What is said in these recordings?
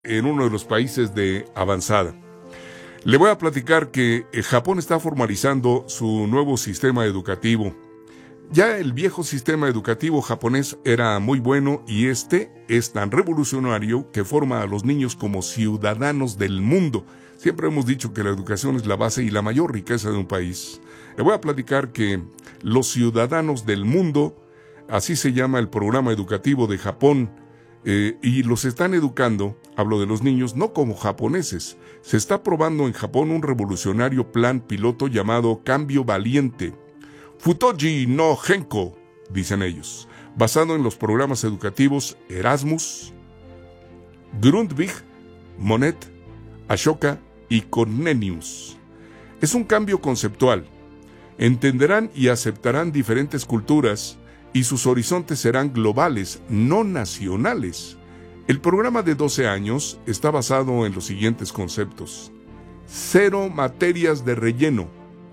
en uno de los países de avanzada. Le voy a platicar que Japón está formalizando su nuevo sistema educativo. Ya el viejo sistema educativo japonés era muy bueno y este es tan revolucionario que forma a los niños como ciudadanos del mundo. Siempre hemos dicho que la educación es la base y la mayor riqueza de un país. Le voy a platicar que los ciudadanos del mundo, así se llama el programa educativo de Japón, y los están educando, hablo de los niños, no como japoneses. Se está probando en Japón un revolucionario plan piloto llamado Cambio Valiente, Futoji no Genko, dicen ellos, basado en los programas educativos Erasmus, Grundtvig, Monet, Ashoka y Comenius. Es un cambio conceptual. Entenderán y aceptarán diferentes culturas y sus horizontes serán globales, no nacionales. El programa de 12 años está basado en los siguientes conceptos: 0 materias de relleno,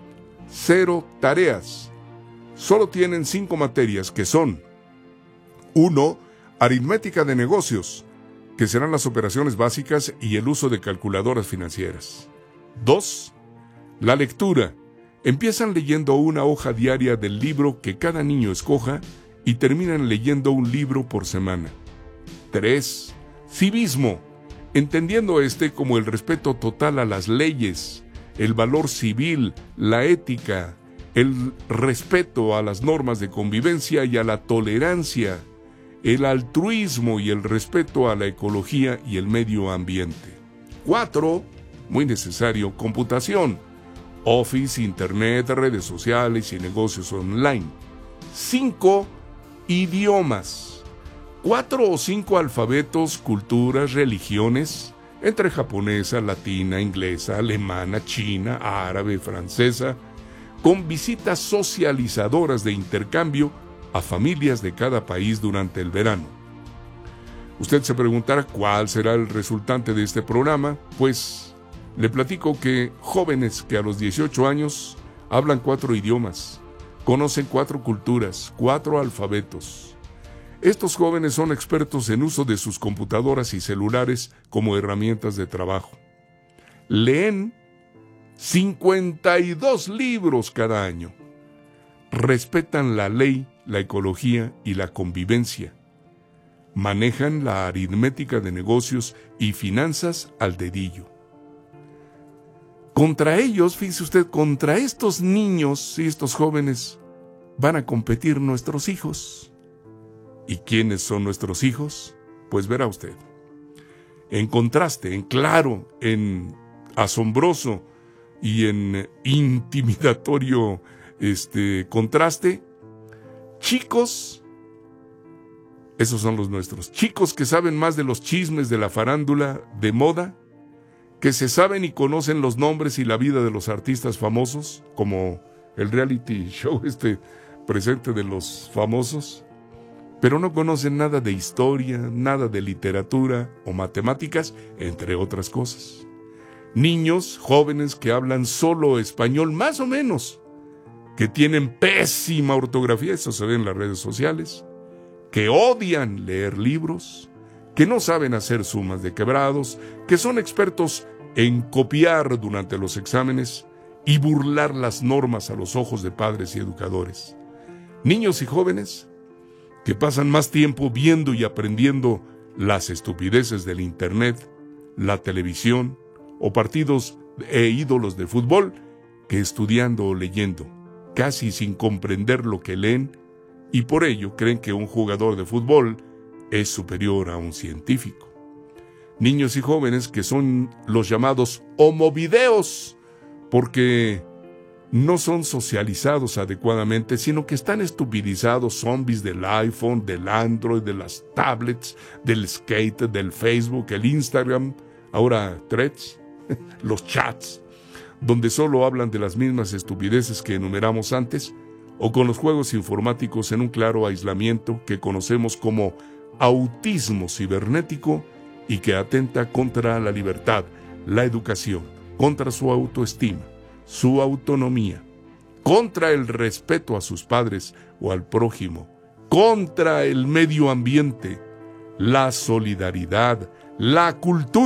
0 tareas. Solo tienen 5 materias que son: 1. Aritmética de negocios, que serán las operaciones básicas y el uso de calculadoras financieras. 2. La lectura. Empiezan leyendo una hoja diaria del libro que cada niño escoja y terminan leyendo un libro por semana. 3. Civismo, entendiendo como el respeto total a las leyes, el valor civil, la ética, el respeto a las normas de convivencia y a la tolerancia, el altruismo y el respeto a la ecología y el medio ambiente. 4. Muy necesario, computación, Office, Internet, redes sociales y negocios online. 5. Idiomas. 4 o 5 alfabetos, culturas, religiones, entre japonesa, latina, inglesa, alemana, china, árabe, francesa, con visitas socializadoras de intercambio a familias de cada país durante el verano. Usted se preguntará cuál será el resultante de este programa. Pues le platico que jóvenes que a los 18 años hablan 4 idiomas, conocen 4 culturas, 4 alfabetos. Estos jóvenes son expertos en uso de sus computadoras y celulares como herramientas de trabajo. Leen 52 libros cada año. Respetan la ley, la ecología y la convivencia. Manejan la aritmética de negocios y finanzas al dedillo. Contra ellos, fíjese usted, contra estos niños y estos jóvenes van a competir nuestros hijos. ¿Y quiénes son nuestros hijos? Pues verá usted. En contraste, en claro, en asombroso y en intimidatorio contraste, chicos, esos son los nuestros, chicos que saben más de los chismes de la farándula de moda, que se saben y conocen los nombres y la vida de los artistas famosos, como el reality show presente de los famosos, pero no conocen nada de historia, nada de literatura o matemáticas, entre otras cosas. Niños, jóvenes que hablan solo español, más o menos, que tienen pésima ortografía, eso se ve en las redes sociales, que odian leer libros, que no saben hacer sumas de quebrados, que son expertos en copiar durante los exámenes y burlar las normas a los ojos de padres y educadores. Niños y jóvenes que pasan más tiempo viendo y aprendiendo las estupideces del internet, la televisión o partidos e ídolos de fútbol que estudiando o leyendo, casi sin comprender lo que leen, y por ello creen que un jugador de fútbol es superior a un científico. Niños y jóvenes que son los llamados homovideos, porque no son socializados adecuadamente, sino que están estupidizados, zombies del iPhone, del Android, de las tablets, del skate, del Facebook, el Instagram, ahora Threads, los chats, donde solo hablan de las mismas estupideces que enumeramos antes, o con los juegos informáticos en un claro aislamiento que conocemos como autismo cibernético y que atenta contra la libertad, la educación, contra su autoestima, su autonomía, contra el respeto a sus padres o al prójimo, contra el medio ambiente, la solidaridad, la cultura